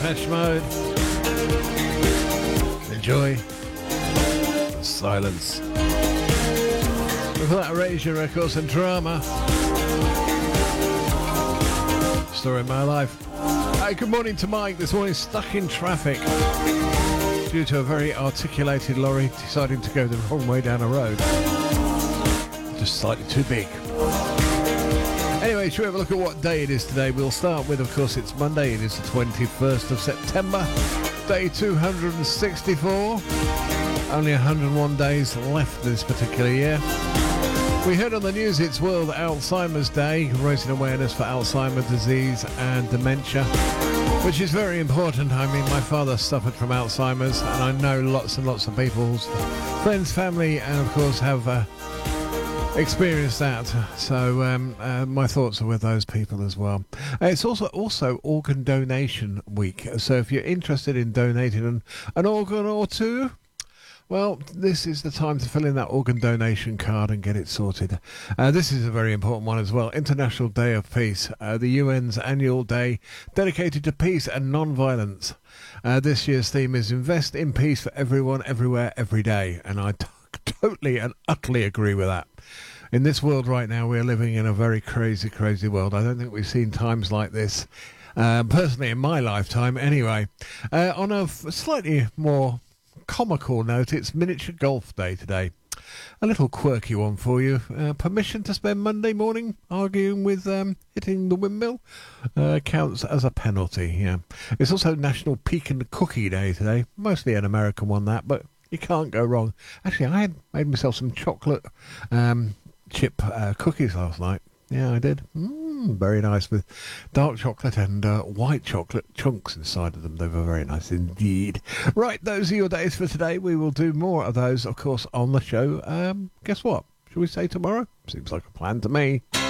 Depeche Mode. Enjoy the silence. Before that, Erasure Records and Drama. Story of my life. Hi, good morning to Mike. This morning stuck in traffic due to a very articulated lorry deciding to go the wrong way down a road. Just slightly too big. Anyway, should we have a look at what day it is today? We'll start with, of course, it's Monday. It is the 21st of September, day 264. Only 101 days left this particular year. We heard on the news it's World Alzheimer's Day, raising awareness for Alzheimer's disease and dementia, which is very important. I mean, my father suffered from Alzheimer's, and I know lots and lots of people's friends, family, and of course have experienced that. So my thoughts are with those people as well. It's also Organ Donation Week. So if you're interested in donating an organ or two, well, this is the time to fill in that organ donation card and get it sorted. This is a very important one as well. International Day of Peace, the UN's annual day dedicated to peace and non-violence. This year's theme is Invest in Peace for Everyone, Everywhere, Every Day. And I totally and utterly agree with that. In this world right now, we're living in a very crazy, crazy world. I don't think we've seen times like this, personally in my lifetime anyway. On a slightly more comical note, it's Miniature Golf Day today. A little quirky one for you. Permission to spend Monday morning arguing with hitting the windmill counts as a penalty. Yeah, it's also National Pecan Cookie Day today. Mostly an American one, that, but you can't go wrong. Actually, I had made myself some chocolate chip cookies last night. Yeah, I did. Very nice, with dark chocolate and white chocolate chunks inside of them. They were very nice indeed. Right, those are your days for today. We will do more of those, of course, on the show. Guess what? Shall we say tomorrow? Seems like a plan to me.